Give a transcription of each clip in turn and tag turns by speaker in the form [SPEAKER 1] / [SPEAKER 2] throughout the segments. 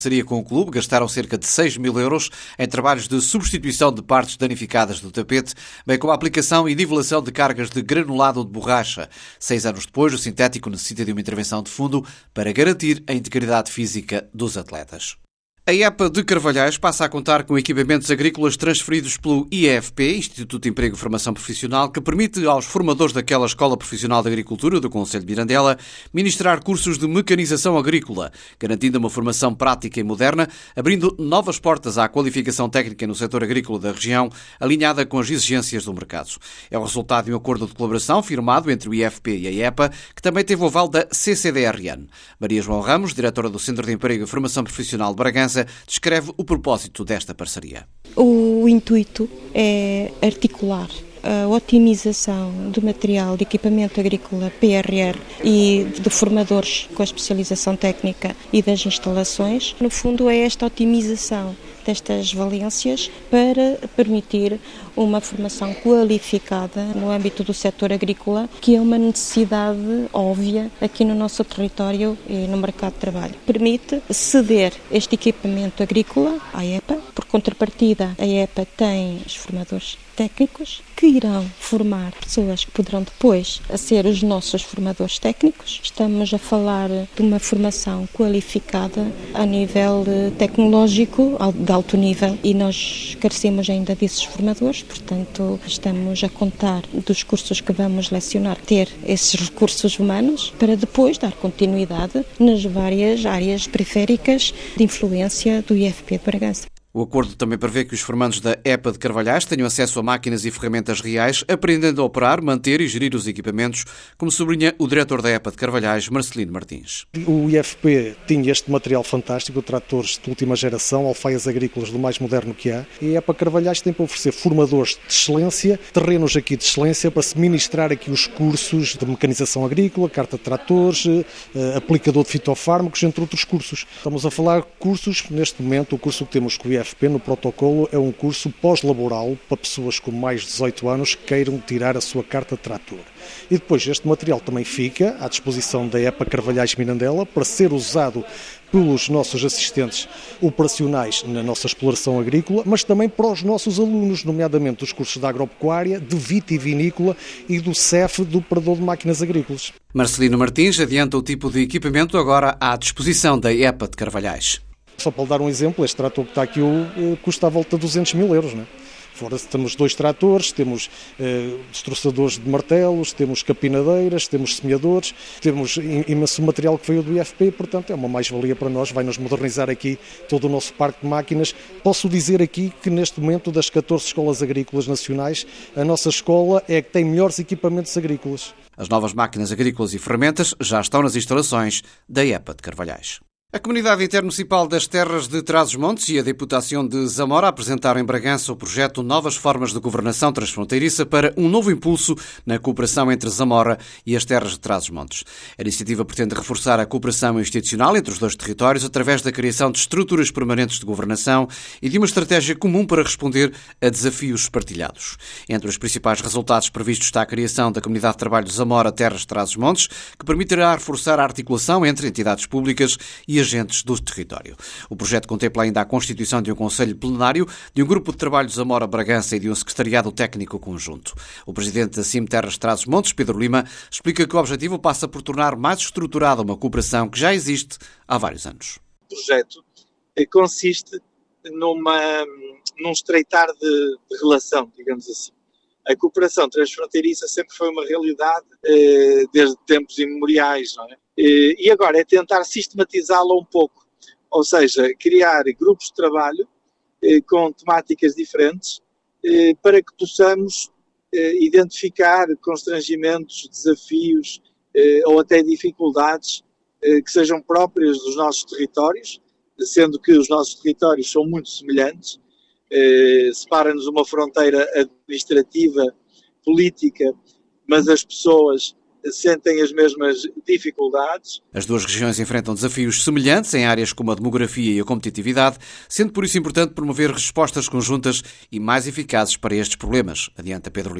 [SPEAKER 1] Seria com o clube, gastaram cerca de 6 mil euros em trabalhos de substituição de partes danificadas do tapete, bem como a aplicação e nivelação de cargas de granulado de borracha. 6 anos depois, o sintético necessita de uma intervenção de fundo para garantir a integridade física dos atletas. A EPA de Carvalhais passa a contar com equipamentos agrícolas transferidos pelo IEFP, Instituto de Emprego e Formação Profissional, que permite aos formadores daquela Escola Profissional de Agricultura do Concelho de Mirandela ministrar cursos de mecanização agrícola, garantindo uma formação prática e moderna, abrindo novas portas à qualificação técnica no setor agrícola da região, alinhada com as exigências do mercado. É o resultado de um acordo de colaboração firmado entre o IEFP e a EPA, que também teve o aval da CCDRN. Maria João Ramos, diretora do Centro de Emprego e Formação Profissional de Bragança, descreve o propósito desta parceria.
[SPEAKER 2] O intuito é articular a otimização do material de equipamento agrícola PRR e de formadores com a especialização técnica e das instalações. No fundo, é esta otimização destas valências para permitir uma formação qualificada no âmbito do setor agrícola, que é uma necessidade óbvia aqui no nosso território e no mercado de trabalho. Permite ceder este equipamento agrícola à EPA. Por contrapartida, a EPA tem os formadores técnicos que irão formar pessoas que poderão depois ser os nossos formadores técnicos. Estamos a falar de uma formação qualificada a nível tecnológico, de alto nível, e nós carecemos ainda desses formadores, portanto estamos a contar dos cursos que vamos lecionar, ter esses recursos humanos para depois dar continuidade nas várias áreas periféricas de influência do IEFP de Bragança.
[SPEAKER 1] O acordo também prevê que os formandos da EPA de Carvalhais tenham acesso a máquinas e ferramentas reais, aprendendo a operar, manter e gerir os equipamentos, como sublinha o diretor da EPA de Carvalhais, Marcelino Martins.
[SPEAKER 3] O IEFP tinha este material fantástico, tratores de última geração, alfaias agrícolas do mais moderno que há, e a EPA Carvalhais tem para oferecer formadores de excelência, terrenos aqui de excelência, para se ministrar aqui os cursos de mecanização agrícola, carta de tratores, aplicador de fitofármacos, entre outros cursos. Estamos a falar de cursos, neste momento, o curso que temos com o IEFP no protocolo é um curso pós-laboral para pessoas com mais de 18 anos que queiram tirar a sua carta de trator. E depois este material também fica à disposição da EPA Carvalhais Mirandela para ser usado pelos nossos assistentes operacionais na nossa exploração agrícola, mas também para os nossos alunos, nomeadamente dos cursos de agropecuária, de vitivinícola e do CEF, do operador de máquinas agrícolas.
[SPEAKER 1] Marcelino Martins adianta o tipo de equipamento agora à disposição da EPA de Carvalhais.
[SPEAKER 3] Só para lhe dar um exemplo, este trator que está aqui custa à volta de 200 mil euros, não é? Fora temos 2 tratores, temos destroçadores de martelos, temos capinadeiras, temos semeadores, temos imenso material que veio do IEFP e, portanto, é uma mais-valia para nós, vai-nos modernizar aqui todo o nosso parque de máquinas. Posso dizer aqui que, neste momento, das 14 escolas agrícolas nacionais, a nossa escola é a que tem melhores equipamentos agrícolas.
[SPEAKER 1] As novas máquinas agrícolas e ferramentas já estão nas instalações da EPA de Carvalhais. A Comunidade Intermunicipal das Terras de Trás-os-Montes e a Deputação de Zamora apresentaram em Bragança o projeto Novas Formas de Governação Transfronteiriça para um novo impulso na cooperação entre Zamora e as Terras de Trás-os-Montes. A iniciativa pretende reforçar a cooperação institucional entre os dois territórios através da criação de estruturas permanentes de governação e de uma estratégia comum para responder a desafios partilhados. Entre os principais resultados previstos está a criação da Comunidade de Trabalho de Zamora Terras de Trás-os-Montes, que permitirá reforçar a articulação entre entidades públicas e agentes do território. O projeto contempla ainda a constituição de um Conselho Plenário, de um grupo de trabalho de Zamora-Bragança e de um secretariado técnico conjunto. O presidente da CIM Terras de Trás-os-Montes, Pedro Lima, explica que o objetivo passa por tornar mais estruturada uma cooperação que já existe há vários anos.
[SPEAKER 4] O projeto consiste num estreitar de relação, digamos assim. A cooperação transfronteiriça sempre foi uma realidade desde tempos imemoriais, não é? E agora é tentar sistematizá-la um pouco, ou seja, criar grupos de trabalho com temáticas diferentes para que possamos identificar constrangimentos, desafios ou até dificuldades que sejam próprias dos nossos territórios, sendo que os nossos territórios são muito semelhantes. Separa-nos uma fronteira administrativa, política, mas as pessoas sentem as mesmas dificuldades.
[SPEAKER 1] As duas regiões enfrentam desafios semelhantes em áreas como a demografia e a competitividade, sendo por isso importante promover respostas conjuntas e mais eficazes para estes problemas, adianta Pedro Lima.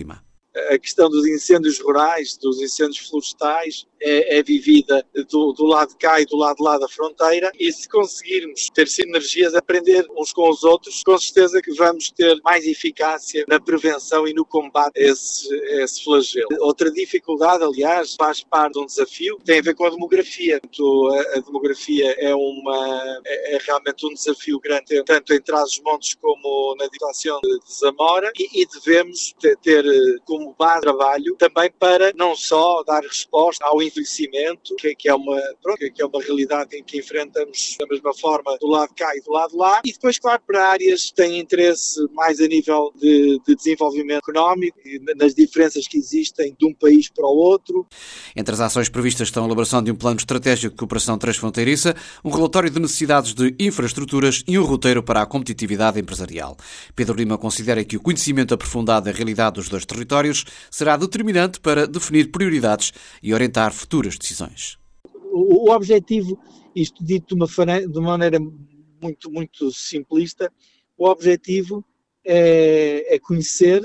[SPEAKER 4] a questão dos incêndios rurais, dos incêndios florestais, é vivida do lado de cá e do lado de lá da fronteira, e se conseguirmos ter sinergias, aprender uns com os outros, com certeza que vamos ter mais eficácia na prevenção e no combate a esse flagelo. Outra dificuldade, aliás, faz parte de um desafio, tem a ver com a demografia. A demografia é realmente um desafio grande, tanto em Trás-os-Montes como na Diputação de Zamora, e devemos ter como base de trabalho também para não só dar resposta ao envelhecimento, que é uma realidade em que enfrentamos da mesma forma do lado de cá e do lado de lá, e depois, claro, para áreas que têm interesse mais a nível de desenvolvimento económico e nas diferenças que existem de um país para o outro.
[SPEAKER 1] Entre as ações previstas estão a elaboração de um plano estratégico de cooperação transfronteiriça, um relatório de necessidades de infraestruturas e um roteiro para a competitividade empresarial. Pedro Lima considera que o conhecimento aprofundado da realidade dos dois territórios será determinante para definir prioridades e orientar futuras decisões.
[SPEAKER 4] O objetivo, isto dito de uma maneira muito, muito simplista, o objetivo é conhecer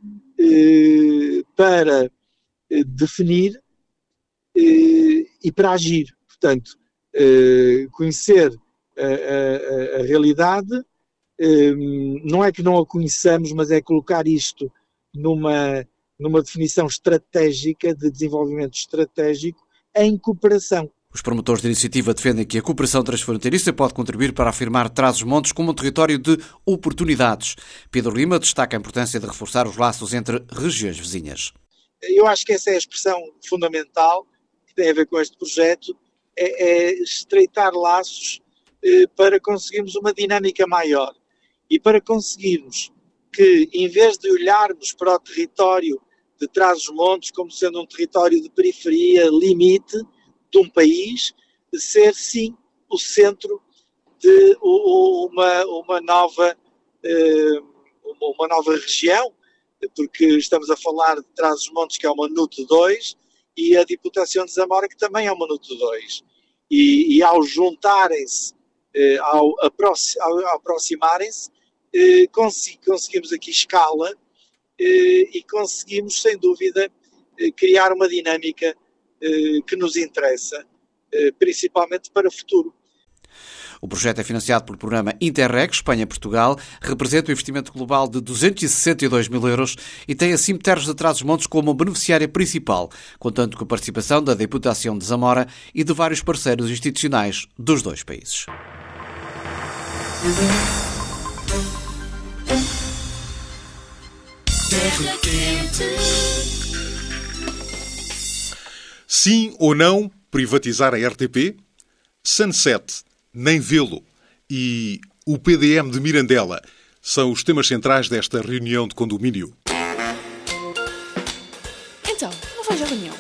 [SPEAKER 4] para definir e para agir. Portanto, conhecer a realidade não é que não a conheçamos, mas é colocar isto numa definição estratégica, de desenvolvimento estratégico, em cooperação.
[SPEAKER 1] Os promotores da iniciativa defendem que a cooperação transfronteiriça pode contribuir para afirmar Trás-os-Montes como um território de oportunidades. Pedro Lima destaca a importância de reforçar os laços entre regiões vizinhas.
[SPEAKER 4] Eu acho que essa é a expressão fundamental que tem a ver com este projeto, é estreitar laços para conseguirmos uma dinâmica maior e para conseguirmos que, em vez de olharmos para o território de Trás-os-Montes como sendo um território de periferia, limite de um país, de ser sim o centro de uma nova região, porque estamos a falar de Trás-os-Montes, que é uma NUT 2, e a Diputação de Zamora, que também é uma NUT 2. E ao juntarem-se, ao aproximarem-se, conseguimos aqui escala e conseguimos, sem dúvida, criar uma dinâmica que nos interessa, principalmente para o futuro.
[SPEAKER 1] O projeto é financiado pelo programa Interreg Espanha-Portugal, representa um investimento global de 262 mil euros e tem a Cemitérios de Trás-os-Montes como beneficiária principal, contando com a participação da Diputação de Zamora e de vários parceiros institucionais dos dois países.
[SPEAKER 5] Sim ou não privatizar a RTP? Sunset, nem vê-lo, e o PDM de Mirandela são os temas centrais desta reunião de condomínio.
[SPEAKER 6] Então, não vais à reunião?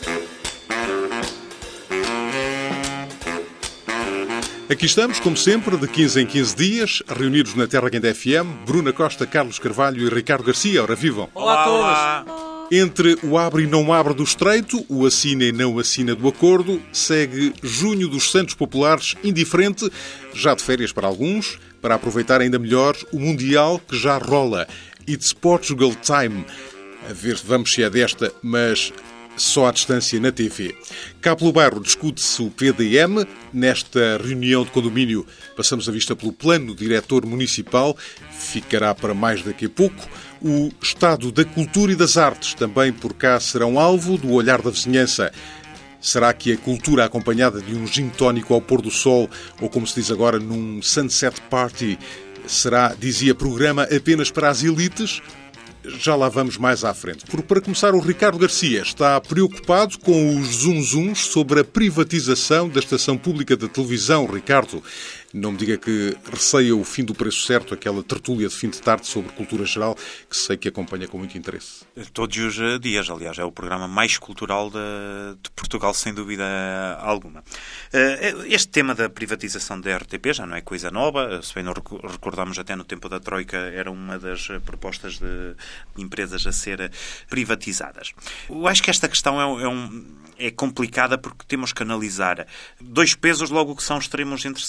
[SPEAKER 5] Aqui estamos, como sempre, de 15 em 15 dias, reunidos na Terra Quente FM, Bruna Costa, Carlos Carvalho e Ricardo Garcia. Ora, vivam!
[SPEAKER 7] Olá a todos!
[SPEAKER 5] Entre o abre e não abre do Estreito, o assina e não assina do Acordo, segue Junho dos Santos Populares indiferente, já de férias para alguns, para aproveitar ainda melhor o Mundial que já rola. It's Portugal Time. A ver, vamos se é desta, mas só à distância na TV. Cá pelo bairro discute-se o PDM. Nesta reunião de condomínio passamos a vista pelo plano diretor municipal. Ficará para mais daqui a pouco. O estado da cultura e das artes também por cá serão alvo do olhar da vizinhança. Será que a cultura acompanhada de um gin tónico ao pôr do sol, ou como se diz agora, num sunset party, será, dizia, programa apenas para as elites? Já lá vamos mais à frente. Porque, para começar, o Ricardo Garcia está preocupado com os zunzuns sobre a privatização da estação pública de televisão. Ricardo, não me diga que receia o fim do preço certo, aquela tertúlia de fim de tarde sobre cultura geral, que sei que acompanha com muito interesse.
[SPEAKER 7] Todos os dias, aliás, é o programa mais cultural de Portugal, sem dúvida alguma. Este tema da privatização da RTP já não é coisa nova, se bem não recordamos até no tempo da Troika, era uma das propostas de empresas a ser privatizadas. Eu acho que esta questão é complicada porque temos que analisar dois pesos logo que são extremos entre si. Por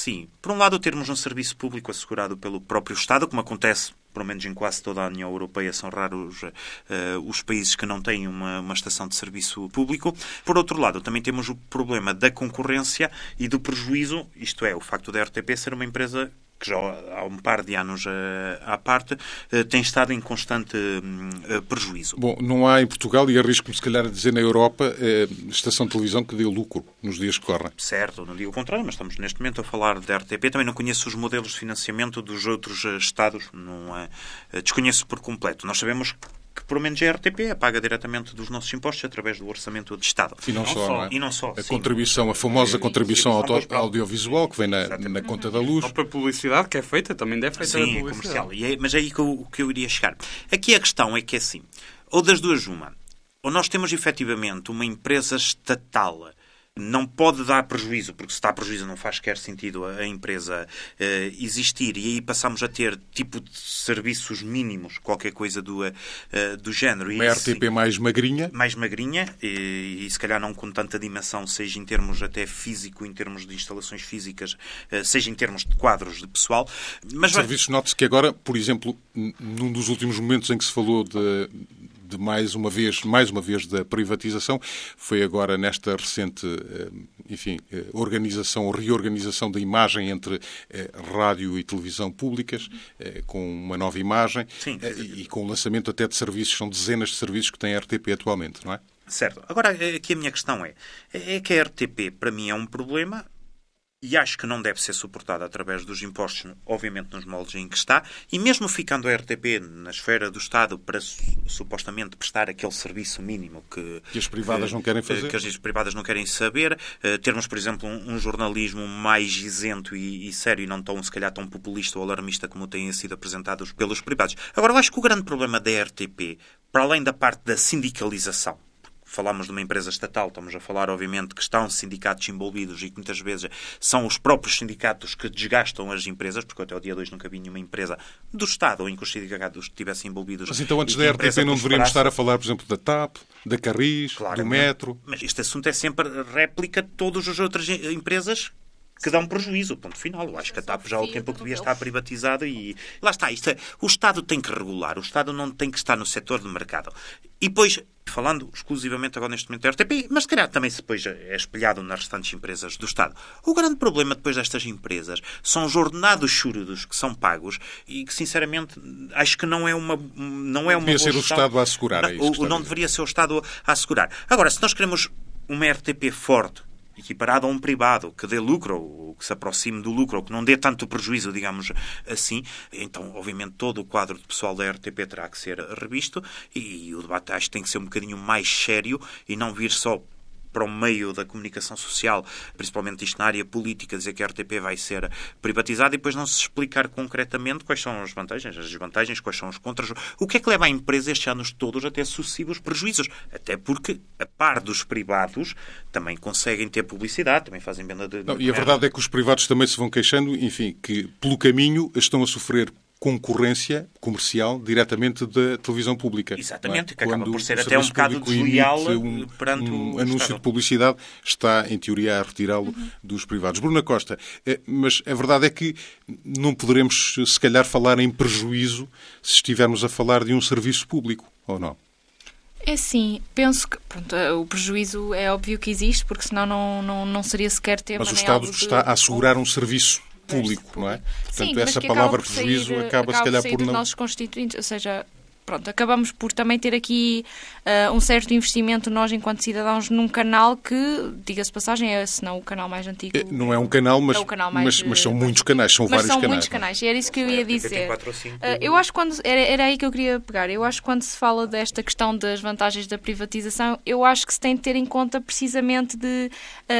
[SPEAKER 7] por um lado, termos um serviço público assegurado pelo próprio Estado, como acontece, pelo menos em quase toda a União Europeia, são raros os países que não têm uma estação de serviço público. Por outro lado, também temos o problema da concorrência e do prejuízo, isto é, o facto da RTP ser uma empresa que já há um par de anos à parte, tem estado em constante prejuízo.
[SPEAKER 5] Bom, não há em Portugal, e arrisco-me se calhar a dizer na Europa, estação de televisão que dê lucro nos dias que correm.
[SPEAKER 7] Certo, não digo o contrário, mas estamos neste momento a falar da RTP. Também não conheço os modelos de financiamento dos outros Estados, desconheço por completo. Nós sabemos que, pelo menos, a RTP é paga diretamente dos nossos impostos através do orçamento de Estado.
[SPEAKER 5] E não só, não é?
[SPEAKER 7] E não só.
[SPEAKER 5] A contribuição, a famosa contribuição audiovisual, que vem na conta da luz.
[SPEAKER 8] Ou para a publicidade que é feita, também deve ser feita a publicidade.
[SPEAKER 7] Comercial. Mas é aí que eu iria chegar. Aqui a questão é que é assim, ou das duas uma, ou nós temos efetivamente uma empresa estatal, não pode dar prejuízo, porque se dá prejuízo não faz qualquer sentido a empresa existir, e aí passamos a ter tipo de serviços mínimos, qualquer coisa do género.
[SPEAKER 5] Uma RTP mais magrinha.
[SPEAKER 7] Mais magrinha, e se calhar não com tanta dimensão, seja em termos até físico, em termos de instalações físicas, seja em termos de quadros de pessoal. Mas
[SPEAKER 5] serviços, note-se que agora, por exemplo, num dos últimos momentos em que se falou de mais uma vez da privatização, foi agora nesta recente, reorganização da imagem entre rádio e televisão públicas, com uma nova imagem. Sim. E com o lançamento até de serviços, são dezenas de serviços que tem a RTP atualmente, não é?
[SPEAKER 7] Certo. Agora, aqui a minha questão é que a RTP, para mim, é um problema, e acho que não deve ser suportada através dos impostos, obviamente nos moldes em que está, e mesmo ficando a RTP na esfera do Estado para supostamente prestar aquele serviço mínimo que
[SPEAKER 5] as privadas não querem fazer,
[SPEAKER 7] que as privadas não querem saber, termos, por exemplo, um jornalismo mais isento e sério, e não tão, se calhar, tão populista ou alarmista como têm sido apresentados pelos privados. Agora, eu acho que o grande problema da RTP, para além da parte da sindicalização, falamos de uma empresa estatal, estamos a falar, obviamente, que estão sindicatos envolvidos e que muitas vezes são os próprios sindicatos que desgastam as empresas, porque até o dia 2 nunca vi nenhuma empresa do Estado em que os sindicatos estivessem envolvidos.
[SPEAKER 5] Mas então, antes da RTP, não deveríamos estar a falar, por exemplo, da TAP, da Carris, do Metro?
[SPEAKER 7] Mas este assunto é sempre réplica de todas as outras empresas que dão prejuízo, ponto final. Eu acho que a TAP já há o tempo que devia estar privatizada e lá está. O Estado tem que regular, o Estado não tem que estar no setor de mercado. E depois, falando exclusivamente agora neste momento da RTP, mas se calhar também depois é espelhado nas restantes empresas do Estado. O grande problema depois destas empresas são os ordenados churudos que são pagos e que, sinceramente, acho que não é uma
[SPEAKER 5] devia ser o Estado a assegurar.
[SPEAKER 7] Não deveria ser o Estado a assegurar. Agora, se nós queremos uma RTP forte, equiparado a um privado, que dê lucro, ou que se aproxime do lucro, ou que não dê tanto prejuízo, digamos assim, então, obviamente, todo o quadro de pessoal da RTP terá que ser revisto e o debate acho que tem que ser um bocadinho mais sério e não vir só para o meio da comunicação social, principalmente isto na área política, dizer que a RTP vai ser privatizada e depois não se explicar concretamente quais são as vantagens, as desvantagens, quais são os contras, o que é que leva a empresa estes anos todos a ter sucessivos prejuízos. Até porque, a par dos privados, também conseguem ter publicidade, também fazem venda de...
[SPEAKER 5] E a verdade é que os privados também se vão queixando, enfim, que pelo caminho estão a sofrer concorrência comercial diretamente da televisão pública.
[SPEAKER 7] Exatamente, que acaba por ser até um bocado desleal perante o
[SPEAKER 5] anúncio
[SPEAKER 7] Estado.
[SPEAKER 5] de publicidade, está, em teoria, a retirá-lo dos privados. Bruna Costa, mas a verdade é que não poderemos, se calhar, falar em prejuízo se estivermos a falar de um serviço público, ou não?
[SPEAKER 6] É sim, penso que o prejuízo é óbvio que existe, porque senão não seria sequer tema.
[SPEAKER 5] Mas o Estado está a assegurar um serviço público, não é? Portanto,
[SPEAKER 6] sim,
[SPEAKER 5] essa palavra prejuízo acaba se calhar por
[SPEAKER 6] dos
[SPEAKER 5] não...
[SPEAKER 6] nossos constituintes, ou seja, acabamos por também ter aqui um certo investimento nós enquanto cidadãos num canal que, diga-se de passagem, é se não o canal mais antigo.
[SPEAKER 5] Não é um canal, mas, mas são muitos canais, são vários canais.
[SPEAKER 6] Mas são muitos canais, e era isso que eu ia dizer. Eu acho que quando... Era aí que eu queria pegar. Eu acho que quando se fala desta questão das vantagens da privatização, eu acho que se tem de ter em conta precisamente de...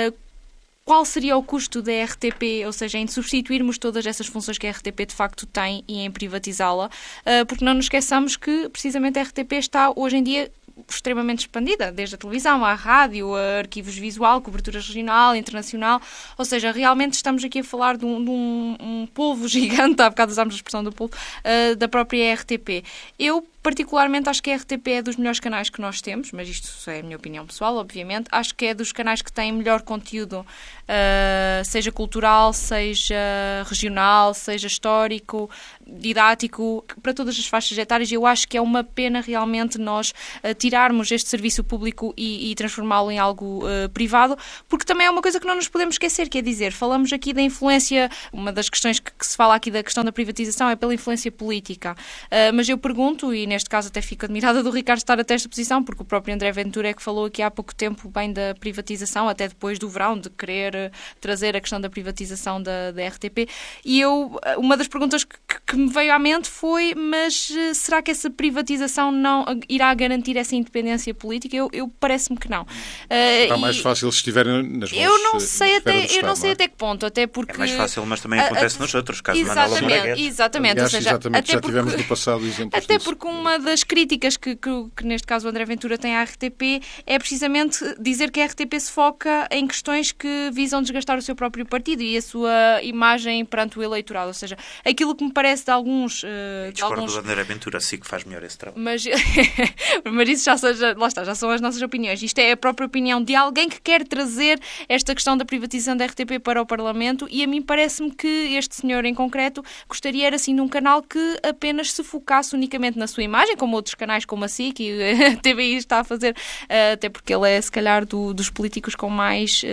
[SPEAKER 6] qual seria o custo da RTP, ou seja, em substituirmos todas essas funções que a RTP de facto tem e em privatizá-la, porque não nos esqueçamos que precisamente a RTP está hoje em dia extremamente expandida, desde a televisão, à rádio, a arquivos visual, cobertura regional, internacional, ou seja, realmente estamos aqui a falar de um polvo gigante, há bocado usámos a expressão do polvo, da própria RTP. Eu particularmente acho que a RTP é dos melhores canais que nós temos, mas isto é a minha opinião pessoal, obviamente. Acho que é dos canais que têm melhor conteúdo, seja cultural, seja regional, seja histórico, didático, para todas as faixas etárias. Eu acho que é uma pena realmente nós tirarmos este serviço público e transformá-lo em algo privado, porque também é uma coisa que não nos podemos esquecer, quer dizer, falamos aqui da influência, uma das questões que se fala aqui da questão da privatização é pela influência política, mas eu pergunto, e neste caso até fico admirada do Ricardo estar até esta posição, porque o próprio André Ventura é que falou aqui há pouco tempo bem da privatização, até depois do verão, de querer trazer a questão da privatização da RTP, e uma das perguntas que me veio à mente foi, mas será que essa privatização não irá garantir essa independência política? Eu parece-me que não.
[SPEAKER 5] Será mais fácil se estiverem nas mãos.
[SPEAKER 6] Eu não sei até que ponto, até porque...
[SPEAKER 7] É mais fácil, mas também acontece nos outros casos.
[SPEAKER 6] Exatamente.
[SPEAKER 5] Aliás,
[SPEAKER 6] ou seja,
[SPEAKER 5] exatamente, já tivemos no passado exemplos
[SPEAKER 6] até
[SPEAKER 5] disso.
[SPEAKER 6] Porque uma das críticas que neste caso o André Ventura tem à RTP é precisamente dizer que a RTP se foca em questões que visam desgastar o seu próprio partido e a sua imagem perante o eleitorado, ou seja, aquilo que me parece de alguns...
[SPEAKER 7] discordo do André Ventura, sim que faz melhor esse trabalho.
[SPEAKER 6] Mas isso já são as nossas opiniões. Isto é a própria opinião de alguém que quer trazer esta questão da privatização da RTP para o Parlamento, e a mim parece-me que este senhor em concreto gostaria era assim de um canal que apenas se focasse unicamente na sua imagem, como outros canais como a SIC e a TVI está a fazer, até porque ele é se calhar dos políticos com mais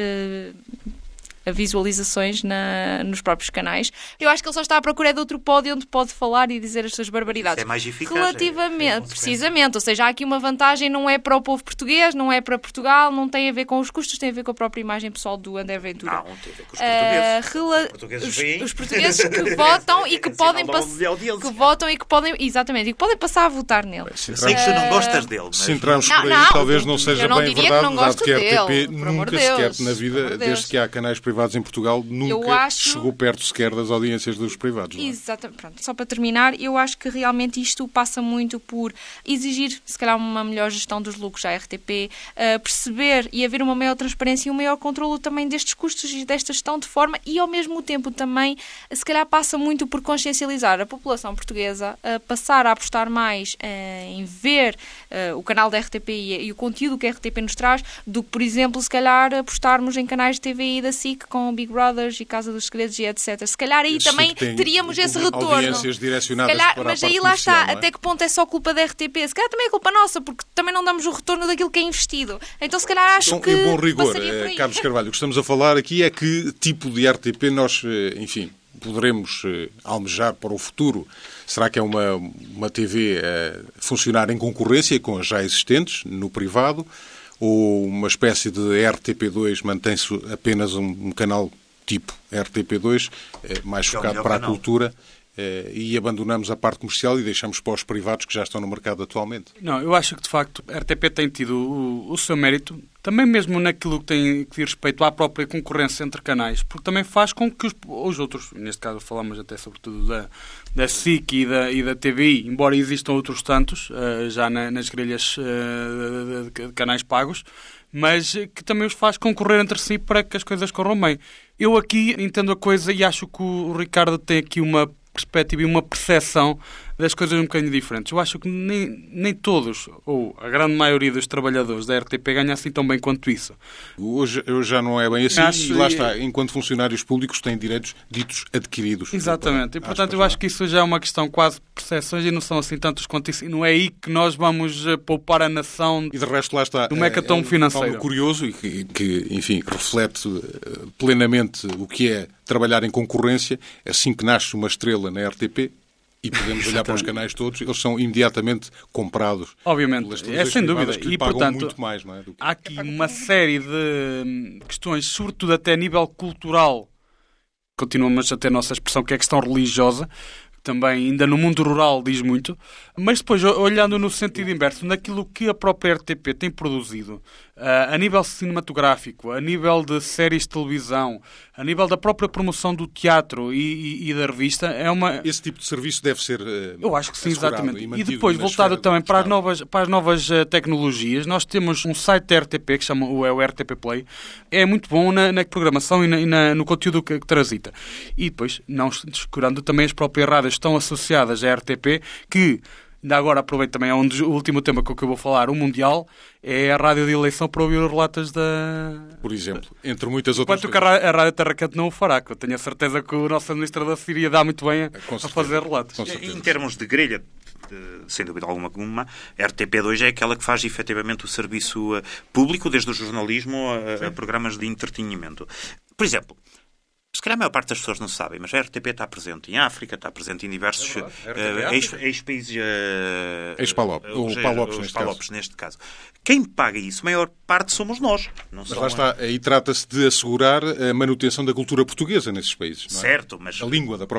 [SPEAKER 6] visualizações nos próprios canais. Eu acho que ele só está à procura de outro pódio onde pode falar e dizer as suas barbaridades.
[SPEAKER 7] Isso é mais eficaz.
[SPEAKER 6] Relativamente, precisamente. Ou seja, há aqui uma vantagem, não é para o povo português, não é para Portugal, não tem a ver com os custos, tem a ver com a própria imagem pessoal do André Ventura.
[SPEAKER 7] Não tem a ver com os portugueses.
[SPEAKER 6] Os portugueses que votam e que podem exatamente, e que podem passar a votar nele.
[SPEAKER 7] Sei que tu não gostas dele, mas...
[SPEAKER 5] Se entrarmos por aí, talvez não seja bem verdade, dado que a RTP nunca sequer na vida, desde que há canais privados em Portugal, nunca chegou perto sequer das audiências dos privados.
[SPEAKER 6] Exatamente. Pronto, só para terminar, eu acho que realmente isto passa muito por exigir, se calhar, uma melhor gestão dos lucros à RTP, perceber e haver uma maior transparência e um maior controle também destes custos e desta gestão de forma, e ao mesmo tempo também, se calhar, passa muito por consciencializar a população portuguesa, passar a apostar mais em ver o canal da RTP e o conteúdo que a RTP nos traz, do que, por exemplo, se calhar, apostarmos em canais de TVI da SIC com Big Brothers e Casa dos Segredos e etc. Se calhar aí também teríamos esse retorno.
[SPEAKER 5] Audiências direcionadas para
[SPEAKER 6] mas
[SPEAKER 5] a
[SPEAKER 6] aí lá está, até que ponto é só culpa da RTP? Se calhar também é culpa nossa, porque também não damos o retorno daquilo que é investido. Então se calhar acho que...
[SPEAKER 5] Em bom rigor, Carlos Carvalho, o que estamos a falar aqui é que tipo de RTP nós, enfim, poderemos almejar para o futuro. Será que é uma TV a funcionar em concorrência com as já existentes, no privado? Ou uma espécie de RTP2 mantém-se apenas um canal tipo RTP2, mais focado para a cultura, e abandonamos a parte comercial e deixamos para os privados que já estão no mercado atualmente?
[SPEAKER 8] Não, eu acho que de facto a RTP tem tido o seu mérito, também mesmo naquilo que tem que diz respeito à própria concorrência entre canais, porque também faz com que os outros, neste caso falamos até sobretudo da SIC e da TVI, embora existam outros tantos, já nas grelhas de canais pagos, mas que também os faz concorrer entre si para que as coisas corram bem. Eu aqui entendo a coisa e acho que o Ricardo tem aqui uma perspectiva e uma percepção das coisas um bocadinho diferentes. Eu acho que nem todos, ou a grande maioria dos trabalhadores da RTP ganha assim tão bem quanto isso.
[SPEAKER 5] Hoje já não é bem assim, e lá está, enquanto funcionários públicos têm direitos ditos adquiridos.
[SPEAKER 8] Exatamente, e portanto eu acho que isso já é uma questão quase de percepções e não são assim tantos quanto isso, e não é aí que nós vamos poupar a nação.
[SPEAKER 5] E de resto lá está,
[SPEAKER 8] do mecatom financeiro.
[SPEAKER 5] Um curioso e que, enfim, reflete plenamente o que é trabalhar em concorrência. Assim que nasce uma estrela na RTP, e podemos olhar para os canais todos, eles são imediatamente comprados.
[SPEAKER 8] Obviamente, é sem dúvida.
[SPEAKER 5] E, portanto, muito mais, não é?
[SPEAKER 8] Há aqui uma série de questões, sobretudo até a nível cultural, continuamos a ter a nossa expressão, que é a questão religiosa, também ainda no mundo rural diz muito, mas depois olhando no sentido inverso, naquilo que a própria RTP tem produzido, a nível cinematográfico, a nível de séries de televisão, a nível da própria promoção do teatro e da revista, é uma...
[SPEAKER 5] Esse tipo de serviço deve ser
[SPEAKER 8] eu acho que sim, exatamente. E depois, voltado também para as novas tecnologias, nós temos um site da RTP que chama o RTP Play, é muito bom na programação e no conteúdo que transita. E depois, não descurando também as próprias rádios estão associadas à RTP, que Ainda agora aproveito também, o último tema que eu vou falar, o Mundial, é a rádio de eleição para ouvir os relatos
[SPEAKER 5] Por exemplo, entre muitas outras
[SPEAKER 8] coisas. Enquanto que a Rádio Terra Quente não o fará, que eu tenho a certeza que o nosso administrador se iria dar muito bem a fazer relatos.
[SPEAKER 7] Em termos de grelha, sem dúvida alguma, a RTP2 é aquela que faz efetivamente o serviço público, desde o jornalismo a programas de entretenimento. Por exemplo, se calhar a maior parte das pessoas não sabem, mas a RTP está presente em África, está presente em diversos ex-países... Ex-Palopes, neste caso. Quem paga isso, a maior parte somos nós.
[SPEAKER 5] Mas lá está, aí trata-se de assegurar a manutenção da cultura portuguesa nesses países, não é?
[SPEAKER 7] Certo, mas...
[SPEAKER 5] A língua da